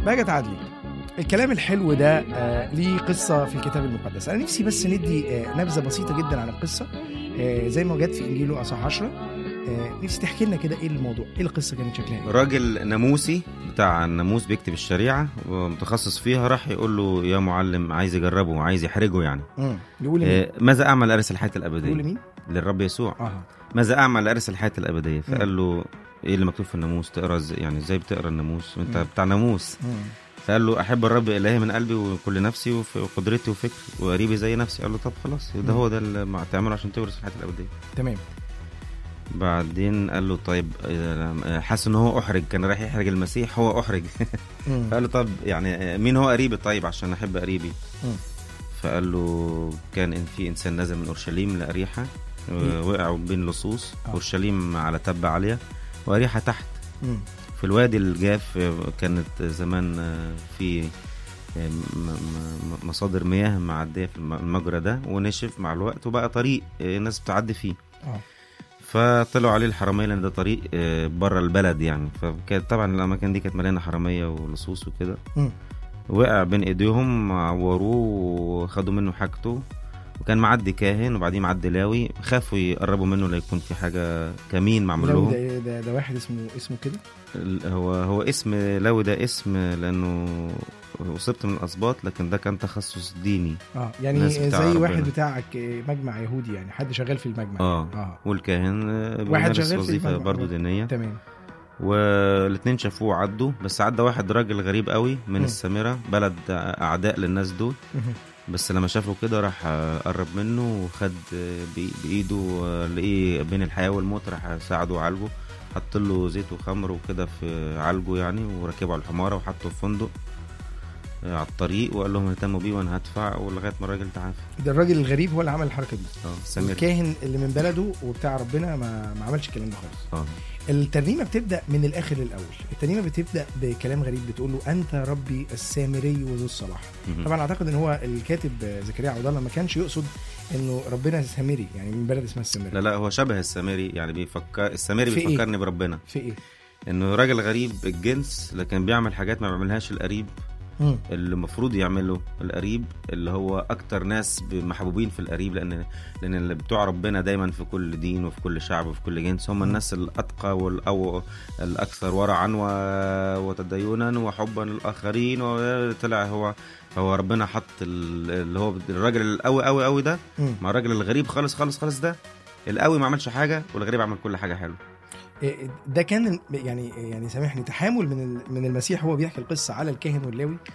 بهجت عدلي، الكلام الحلو ده ليه قصة في الكتاب المقدس. أنا نفسي بس ندي نبذة بسيطة جدا عن القصة زي ما وجدت في إنجيله أصحاح 10. نفسي تحكي لنا كده إيه الموضوع، إيه القصة كانت شكلها إيه؟ راجل ناموسي بتاع الناموس بيكتب الشريعة ومتخصص فيها، راح يقول له يا معلم، عايز يجربه، عايز يحرجه يعني. يقول لمين؟ ماذا أعمل لأرث الحياة الأبدية؟ يقول لمين؟ للرب يسوع. ماذا أعمل لأرث الحياة الأبدية؟ فقال له إيه اللي مكتوب في الناموس؟ تقرأ يعني إزاي بتقرأ الناموس وأنت بتاع ناموس؟ فقال له أحب الرب إلهي من قلبي وكل نفسي وقدرتي وفكري وقريبي زي نفسي. قال له طب خلاص، ده هو ده اللي تعمله عشان تورث الحياة الأبدية. تمام. بعدين قال له طيب، حاسس ان هو احرج، كان رايح يحرج المسيح، هو احرج. فقال له طب يعني مين هو قريبي طيب عشان احب قريبي؟ فقال له كان ان في انسان نزل من اورشليم لاريحا، وقعوا بين لصوص. اورشليم على تبة عالية واريحا تحت في الوادي الجاف. كانت زمان في مصادر مياه معدية في المجرى ده، ونشف مع الوقت وبقى طريق الناس بتعدي فيه. فطلعوا عليه الحرامية لأن ده طريق بره البلد يعني. فكانت طبعا الأماكن دي كانت مليانة حرامية ولصوص وكده. وقع بين إيديهم، عوروه وخدوا منه حاجته. وكان معدي كاهن وبعدين معدي لاوي، خافوا يقربوا منه لا يكون في حاجة كمين معمول لهم. ده واحد اسمه كده. هو اسم لاوي، ده اسم لأنه وصبت من الأسباط، لكن ده كان تخصص ديني. يعني زي ربنا. واحد بتاعك مجمع يهودي يعني، حد شغال في المجمع. والكاهن واحد شغال وظيفة برضو دينية. تمام. والاثنين شافوه عدوا، بس عدى واحد راجل غريب قوي من السامرة، بلد أعداء للناس دول. بس لما شافه كده راح قرب منه وخد بإيده، لقيه بين الحياة والموت، راح ساعده وعالجه، حط له زيت وخمر وكده في عالجه يعني، وركبه على الحمارة وحطه في فندق على الطريق، وقال لهم اهتموا بيه وانا هدفع، ولغايه ما الراجل تعافى. ده الراجل الغريب هو اللي عمل الحركه دي. سمير الكاهن اللي من بلده وبتاع ربنا ما عملش الكلام ده خالص. الترنيمه بتبدا من الاخر للاول. الترنيمه بتبدا بكلام غريب بتقول له انت ربي السامري وذو الصلاح. طبعا اعتقد ان هو الكاتب زكريا عبد الله ما كانش يقصد انه ربنا سامري يعني من بلد اسمها السامري. لا هو شبه السامري يعني، بيفكر السامري بيفكرني بربنا. في ايه؟ انه راجل غريب الجنس لكن بيعمل حاجات ما بيعملهاش القريب اللي المفروض يعمله القريب، اللي هو اكتر ناس محبوبين في القريب، لان اللي بتوع ربنا دايما في كل دين وفي كل شعب وفي كل جنس هم الناس الاتقى والاكثر ورعا وتدينا وحبا للاخرين. وطلع هو ربنا حط اللي هو الراجل القوي قوي قوي ده مع الراجل الغريب خالص خالص خالص ده. القوي ما عملش حاجه والغريب عمل كل حاجه حلوه. ده كان يعني سامحني تحامل من المسيح، هو بيحكي القصة على الكاهن واللاوي.